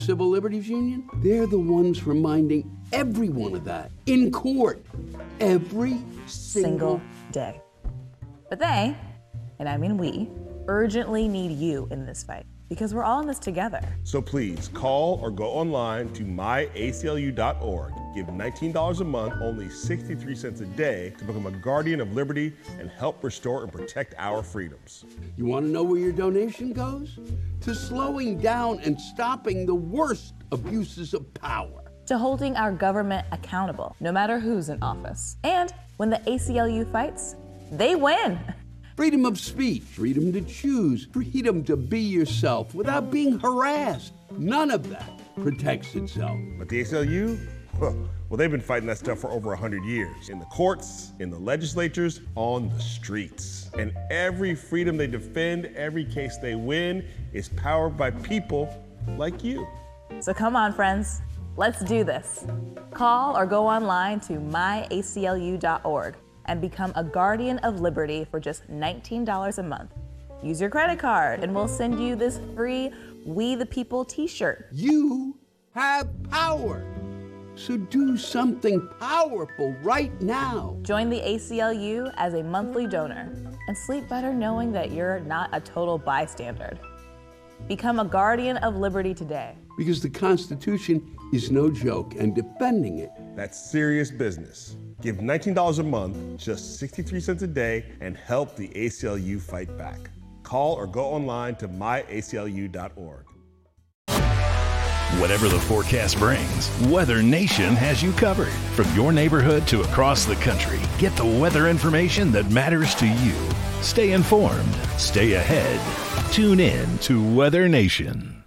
Civil Liberties Union, they're the ones reminding everyone of that in court every single day. But they, and I mean we, urgently need you in this fight because we're all in this together. So please call or go online to myaclu.org. Give $19 a month, only 63 cents a day to become a guardian of liberty and help restore and protect our freedoms. You want to know where your donation goes? To slowing down and stopping the worst abuses of power. To holding our government accountable, no matter who's in office. And when the ACLU fights, they win. Freedom of speech, freedom to choose, freedom to be yourself without being harassed. None of that protects itself. But the ACLU? Well, they've been fighting that stuff for over 100 years. In the courts, in the legislatures, on the streets. And every freedom they defend, every case they win, is powered by people like you. So come on, friends. Let's do this. Call or go online to myaclu.org and become a guardian of liberty for just $19 a month. Use your credit card and we'll send you this free We the People t-shirt. You have power. So do something powerful right now. Join the ACLU as a monthly donor and sleep better knowing that you're not a total bystander. Become a guardian of liberty today. Because the Constitution is no joke, and defending it, that's serious business. Give $19 a month, just 63 cents a day, and help the ACLU fight back. Call or go online to myaclu.org. Whatever the forecast brings, Weather Nation has you covered. From your neighborhood to across the country, get the weather information that matters to you. Stay informed, stay ahead. Tune in to Weather Nation.